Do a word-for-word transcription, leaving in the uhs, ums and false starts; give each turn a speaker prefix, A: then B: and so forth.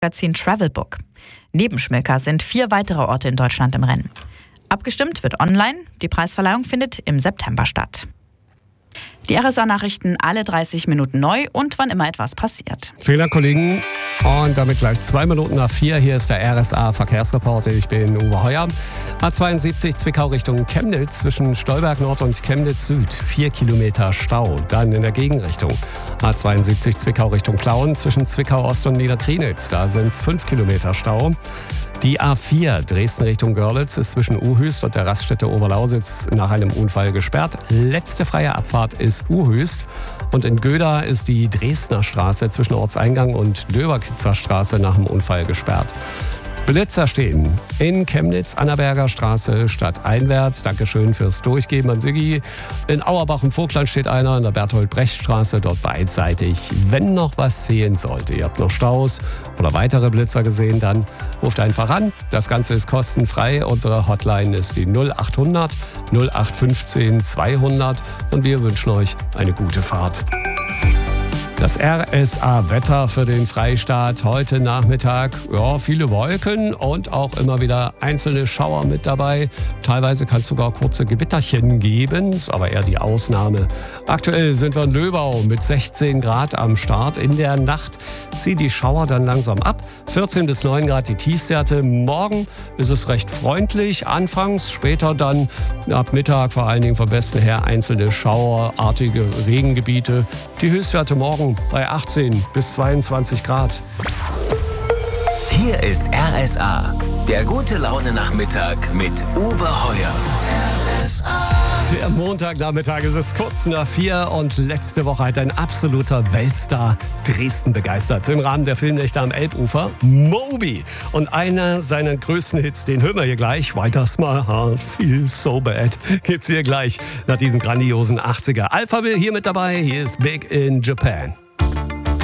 A: Magazin Travelbook. Neben Schmöker sind vier weitere Orte in Deutschland im Rennen. Abgestimmt wird online. Die Preisverleihung findet im September statt. Die R S A-Nachrichten alle dreißig Minuten neu und wann immer etwas passiert.
B: Vielen Dank, Kollegen. Und damit gleich zwei Minuten nach vier. Hier ist der R S A-Verkehrsreporter. Ich bin Uwe Heuer. A zweiundsiebzig Zwickau Richtung Chemnitz zwischen Stolberg Nord und Chemnitz Süd. Vier Kilometer Stau. Dann in der Gegenrichtung. A zweiundsiebzig Zwickau Richtung Plauen zwischen Zwickau Ost und Niederkrienitz. Da sind es fünf Kilometer Stau. Die A vier Dresden Richtung Görlitz ist zwischen Uhöst und der Raststätte Oberlausitz nach einem Unfall gesperrt. Letzte freie Abfahrt ist Uhöst. Und in Göda ist die Dresdner Straße zwischen Ortseingang und Döberkitzer Straße nach dem Unfall gesperrt. Blitzer stehen in Chemnitz, Annaberger Straße stadteinwärts. Dankeschön fürs Durchgeben an Siggi. In Auerbach im Vogtland steht einer, in der Berthold-Brecht-Straße, dort beidseitig. Wenn noch was fehlen sollte, ihr habt noch Staus oder weitere Blitzer gesehen, dann ruft einfach an. Das Ganze ist kostenfrei. Unsere Hotline ist die null achthundert null acht fünfzehn zweihundert und wir wünschen euch eine gute Fahrt. Das R S A-Wetter für den Freistaat heute Nachmittag. Ja, viele Wolken und auch immer wieder einzelne Schauer mit dabei. Teilweise kann es sogar kurze Gewitterchen geben, ist aber eher die Ausnahme. Aktuell sind wir in Löbau mit sechzehn Grad am Start. In der Nacht ziehen die Schauer dann langsam ab. vierzehn bis neun Grad die Tiefstwerte. Morgen ist es recht freundlich. Anfangs, später dann ab Mittag vor allen Dingen vom Westen her einzelne schauerartige Regengebiete. Die Höchstwerte morgen bei achtzehn bis zweiundzwanzig Grad.
C: Hier ist R S A, der gute Laune-Nachmittag mit Uwe Heuer. R S A.
B: Der Montagnachmittag ist es kurz nach vier und letzte Woche hat ein absoluter Weltstar Dresden begeistert. Im Rahmen der Filmnächte am Elbufer, Moby. Und einer seiner größten Hits, den hören wir hier gleich. Why does my heart feel so bad? Gibt's hier gleich nach diesem grandiosen achtziger. Alphaville hier mit dabei. Hier ist Big in Japan.